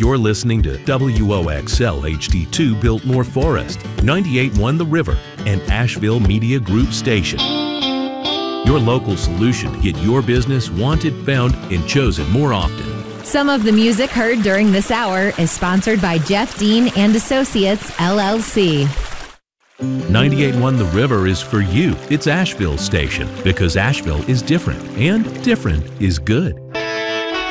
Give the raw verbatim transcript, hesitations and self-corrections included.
You're listening to W O X L H D two Biltmore Forest, ninety-eight point one The River, and Asheville Media Group station. Your local solution to get your business wanted, found, and chosen more often. Some of the music heard during this hour is sponsored by Jeff Dean and Associates, L L C. ninety-eight point one The River is for you. It's Asheville's station because Asheville is different, and different is good.